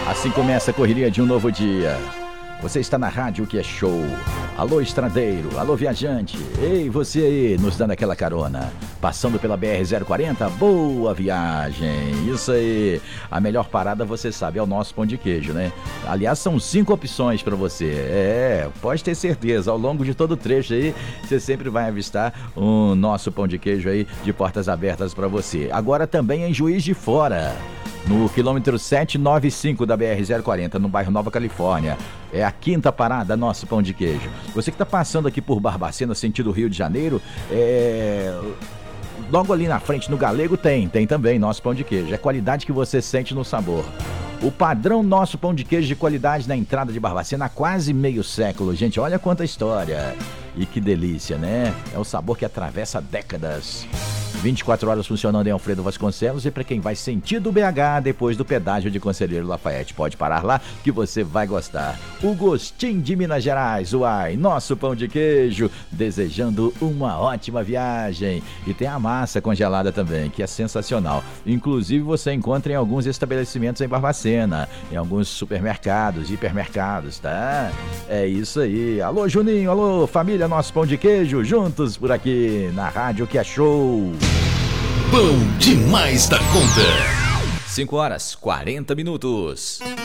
Assim começa a correria de um novo dia. Você está na rádio que é show. Alô, estradeiro, alô, viajante. Ei, você aí, nos dando aquela carona. Passando pela BR-040, boa viagem. Isso aí. A melhor parada, você sabe, é o nosso pão de queijo, né? Aliás, são 5 opções para você. Pode ter certeza, ao longo de todo o trecho aí, você sempre vai avistar o nosso pão de queijo aí de portas abertas para você. Agora também em Juiz de Fora. No quilômetro 795 da BR-040, no bairro Nova Califórnia. É a 5ª parada, nosso pão de queijo. Você que está passando aqui por Barbacena, sentido Rio de Janeiro, logo ali na frente, no Galego, tem também nosso pão de queijo. É qualidade que você sente no sabor. O padrão nosso pão de queijo de qualidade na entrada de Barbacena há quase meio século. Gente, olha quanta história. E que delícia, né? É o sabor que atravessa décadas. 24 horas funcionando em Alfredo Vasconcelos, e para quem vai sentido BH, depois do pedágio de Conselheiro Lafayette, pode parar lá que você vai gostar. O gostinho de Minas Gerais, uai, nosso pão de queijo, desejando uma ótima viagem. E tem a massa congelada também, que é sensacional. Inclusive você encontra em alguns estabelecimentos em Barbacena, em alguns supermercados, hipermercados, tá? É isso aí. Alô, Juninho, alô, família, nosso pão de queijo, juntos por aqui na rádio que é show. Bom demais da conta. 5 horas, 40 minutos.